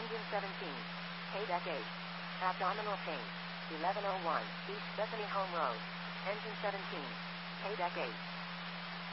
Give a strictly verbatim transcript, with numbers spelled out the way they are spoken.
Engine seventeen. K-Deck eight. Abdominal pain. eleven oh one. East Bethany Home Road. Engine seventeen. K-Deck eight.